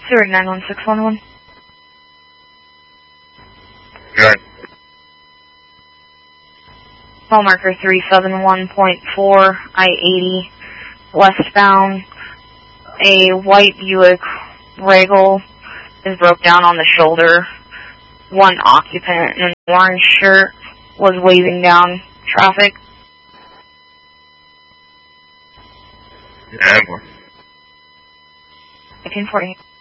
Stewart 91611. Good. Mile marker 371.4, I-80, westbound. A white Buick Regal is broke down on the shoulder. One occupant in an orange shirt was waving down traffic. Yeah, boy. 1840.